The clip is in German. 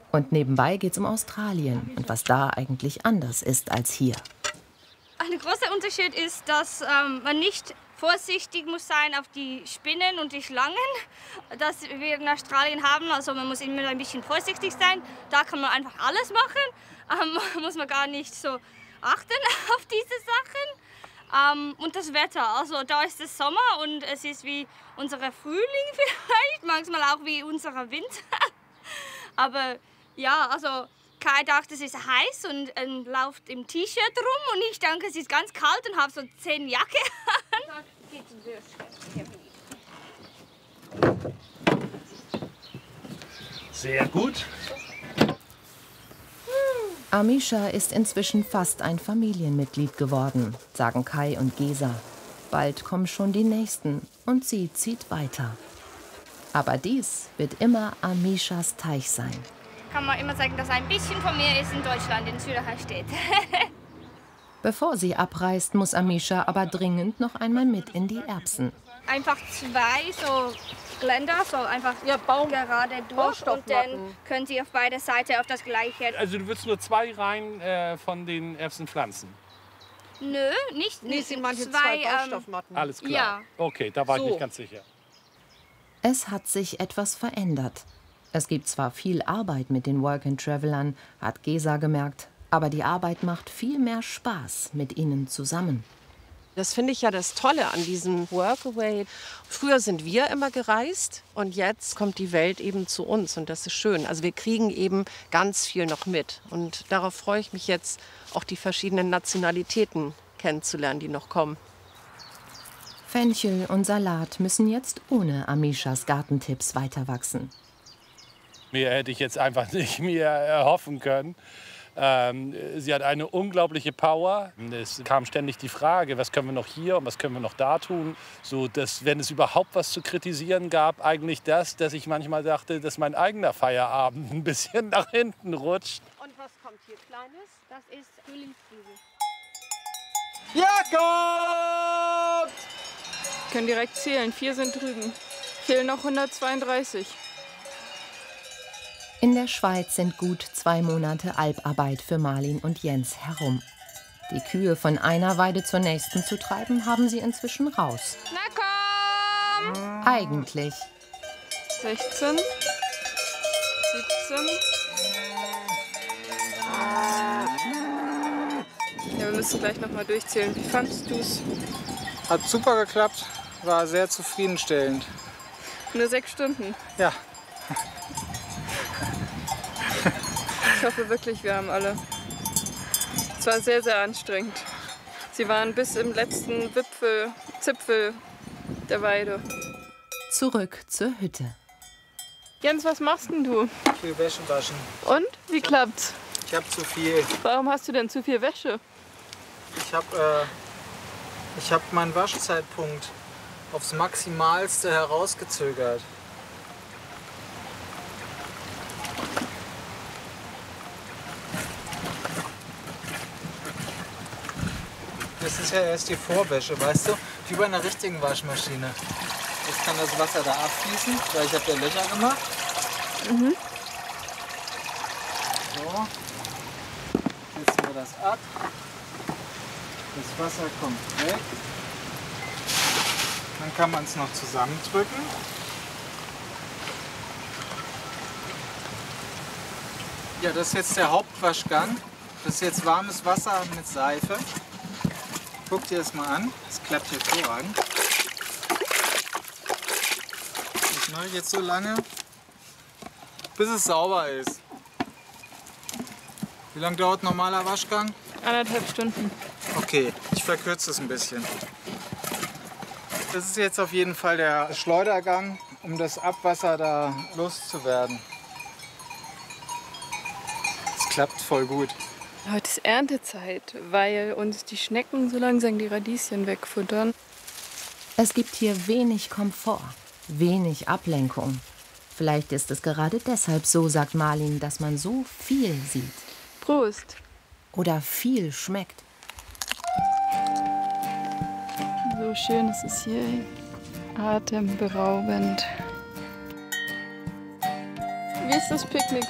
Und nebenbei geht's um Australien und was da eigentlich anders ist als hier. Ein großer Unterschied ist, dass man nicht vorsichtig muss sein auf die Spinnen und die Schlangen, das wir in Australien haben. Also man muss immer ein bisschen vorsichtig sein. Da kann man einfach alles machen. Muss man gar nicht so achten auf diese Sachen. Und das Wetter, also da ist es Sommer und es ist wie unser Frühling vielleicht, manchmal auch wie unser Winter. Aber ja, also Kai dachte, es ist heiß und läuft im T-Shirt rum und ich denke, es ist ganz kalt und habe so 10 Jacke an. Sehr gut. Amisha ist inzwischen fast ein Familienmitglied geworden, sagen Kai und Gesa. Bald kommen schon die Nächsten und sie zieht weiter. Aber dies wird immer Amishas Teich sein. Kann man immer sagen, dass ein bisschen von mir ist in Deutschland, in Zürcher steht. Bevor sie abreist, muss Amisha aber dringend noch einmal mit in die Erbsen. Einfach 2 so Geländer, so einfach gerade durch und dann können Sie auf beide Seiten auf das Gleiche. Also du würdest nur 2 Reihen von den Erbsen pflanzen? Nö, nicht. Nee, sie meinte 2 Baustoffmatten. Alles klar. Ja. Okay, da war ich So. nicht ganz sicher. Es hat sich etwas verändert. Es gibt zwar viel Arbeit mit den Work-and-Travelern, hat Gesa gemerkt, aber die Arbeit macht viel mehr Spaß mit ihnen zusammen. Das finde ich ja das Tolle an diesem Workaway. Früher sind wir immer gereist und jetzt kommt die Welt eben zu uns und das ist schön. Also wir kriegen eben ganz viel noch mit und darauf freue ich mich jetzt, auch die verschiedenen Nationalitäten kennenzulernen, die noch kommen. Fenchel und Salat müssen jetzt ohne Amishas Gartentipps weiter wachsen. Mehr hätte ich jetzt einfach nicht mir erhoffen können. Sie hat eine unglaubliche Power. Es kam ständig die Frage, was können wir noch hier und was können wir noch da tun. So, dass, wenn es überhaupt was zu kritisieren gab, eigentlich das, dass ich manchmal dachte, dass mein eigener Feierabend ein bisschen nach hinten rutscht. Und was kommt hier Kleines? Das ist Frühlingsflügel. Jakob! Wir können direkt zählen, 4 sind drüben. Fehlen noch 132. In der Schweiz sind gut 2 Monate Albarbeit für Marlin und Jens herum. Die Kühe von einer Weide zur nächsten zu treiben, haben sie inzwischen raus. Na komm! Eigentlich. 16, 17. Ja, wir müssen gleich noch mal durchzählen. Wie fandest du's? Hat super geklappt, war sehr zufriedenstellend. Nur 6 Stunden. Ja, Ich hoffe wirklich, wir haben alle. Es war sehr, sehr anstrengend. Sie waren bis im letzten Zipfel der Weide. Zurück zur Hütte. Jens, was machst denn du? ich will Wäsche waschen. Und? Wie klappt's? Ich habe zu viel. Warum hast du denn zu viel Wäsche? Ich hab meinen Waschzeitpunkt aufs Maximalste herausgezögert. Das ist ja erst die Vorwäsche, weißt du? Wie bei einer richtigen Waschmaschine. Jetzt kann das Wasser da abfließen, weil ich habe ja Löcher gemacht. So. Setzen wir das ab. Das Wasser kommt weg. Dann kann man es noch zusammendrücken. Ja, das ist jetzt der Hauptwaschgang. Das ist jetzt warmes Wasser mit Seife. Guck dir das mal an. Das klappt hervorragend. Das mache ich jetzt so lange, bis es sauber ist. Wie lange dauert ein normaler Waschgang? 1,5 Stunden. Okay, ich verkürze es ein bisschen. Das ist jetzt auf jeden Fall der Schleudergang, um das Abwasser da loszuwerden. Es klappt voll gut. Heute ist Erntezeit, weil uns die Schnecken so langsam die Radieschen wegfuttern. Es gibt hier wenig Komfort, wenig Ablenkung. Vielleicht ist es gerade deshalb so, sagt Marlin, dass man so viel sieht. Prost! Oder viel schmeckt. So schön ist es hier, atemberaubend. Wie ist das Picknick